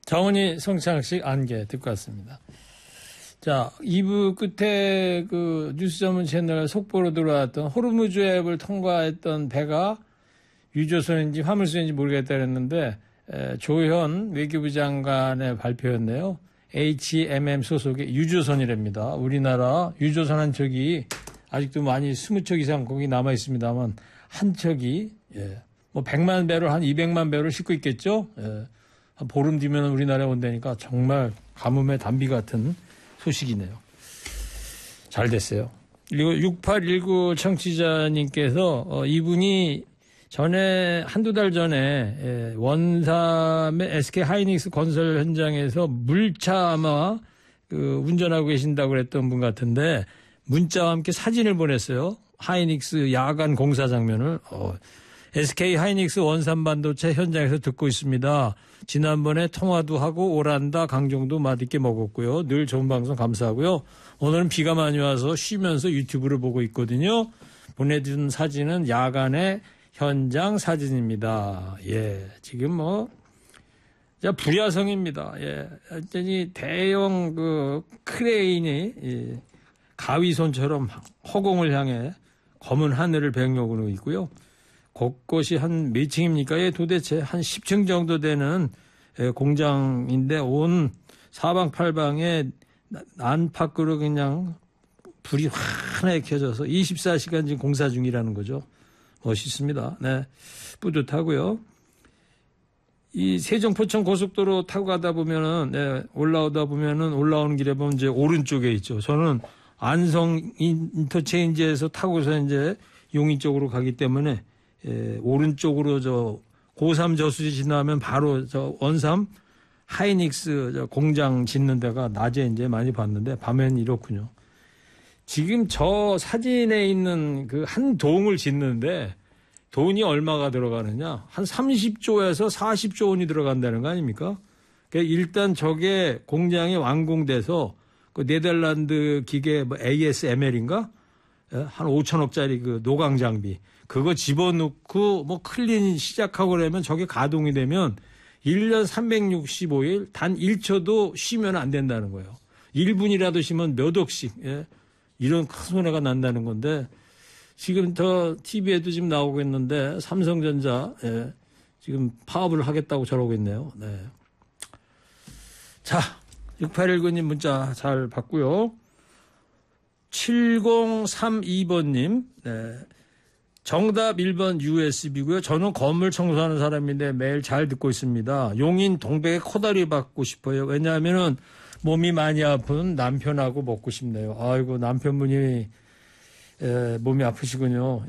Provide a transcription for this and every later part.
정은이 성창식 안개 듣고 왔습니다. 자, 2부 끝에 그 뉴스 전문 채널 속보로 들어왔던 호르무즈 앱을 통과했던 배가 유조선인지 화물선인지 모르겠다 그랬는데 조현 외교부 장관의 발표였네요. HMM 소속의 유조선이랍니다. 우리나라 유조선 한 척이 아직도 많이 20척 이상 거기 남아 있습니다만 한 척이 뭐 100만 배를 한 200만 배를 싣고 있겠죠. 한 보름 뒤면 우리나라에 온다니까 정말 가뭄의 단비 같은 소식이네요. 잘 됐어요. 그리고 6819 청취자님께서 이분이 전에 한두 달 전에 원삼의 SK 하이닉스 건설 현장에서 물차 아마 운전하고 계신다고 그랬던 분 같은데 문자와 함께 사진을 보냈어요. 하이닉스 야간 공사 장면을. SK 하이닉스 원산 반도체 현장에서 듣고 있습니다. 지난번에 통화도 하고 오란다 강정도 맛있게 먹었고요. 늘 좋은 방송 감사하고요. 오늘은 비가 많이 와서 쉬면서 유튜브를 보고 있거든요. 보내준 사진은 야간의 현장 사진입니다. 지금 불야성입니다. 완전히 대형 크레인이 가위손처럼 허공을 향해 검은 하늘을 백록으로 있고요. 곳곳이 한 몇 층입니까? 도대체 한 10층 정도 되는 공장인데 온 사방팔방에 안팎으로 그냥 불이 환하게 켜져서 24시간 지금 공사 중이라는 거죠. 멋있습니다. 네. 뿌듯하고요. 이 세종 포천 고속도로 타고 가다 보면은, 올라오다 보면은 올라오는 길에 보면 이제 오른쪽에 있죠. 저는 안성 인터체인지에서 타고서 이제 용인 쪽으로 가기 때문에 오른쪽으로 고3 저수지 지나면 바로 원삼 하이닉스 공장 짓는 데가 낮에 이제 많이 봤는데 밤에는 이렇군요. 지금 저 사진에 있는 그 한 동을 짓는데 돈이 얼마가 들어가느냐? 한 30조에서 40조 원이 들어간다는 거 아닙니까? 그러니까 일단 저게 공장이 완공돼서 그 네덜란드 기계 ASML인가? 한 5천억짜리 그 노광 장비. 그거 집어넣고 클린 시작하고 그러면 저게 가동이 되면 1년 365일 단 1초도 쉬면 안 된다는 거예요. 1분이라도 쉬면 몇 억씩. 이런 큰 손해가 난다는 건데 지금 TV에도 지금 나오고 있는데 삼성전자 지금 파업을 하겠다고 저러고 있네요. 네. 자, 6819님 문자 잘 받고요. 7032번님. 네. 정답 1번 USB고요. 저는 건물 청소하는 사람인데 매일 잘 듣고 있습니다. 용인 동백에 코다리 받고 싶어요. 왜냐하면은 몸이 많이 아픈 남편하고 먹고 싶네요. 아이고 남편분이 몸이 아프시군요.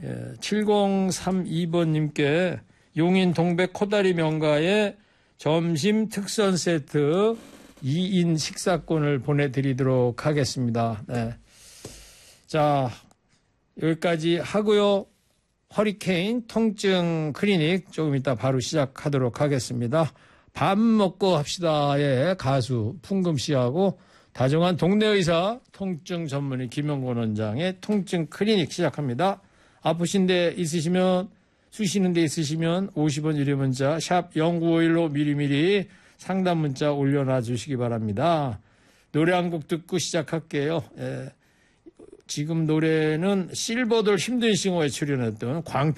7032번님께 용인 동백 코다리 명가에 점심 특선 세트 2인 식사권을 보내드리도록 하겠습니다. 네. 자, 여기까지 하고요. 허리케인 통증 클리닉 조금 이따 바로 시작하도록 하겠습니다. 밥 먹고 합시다의 가수 풍금 씨하고 다정한 동네 의사 통증 전문의 김영권 원장의 통증 클리닉 시작합니다. 아프신 데 있으시면 쑤시는 데 있으시면 50원 유료 문자 샵 0951로 미리미리 상담 문자 올려놔 주시기 바랍니다. 노래 한 곡 듣고 시작할게요. 지금 노래는 실버돌 힘든 싱어에 출연했던 광표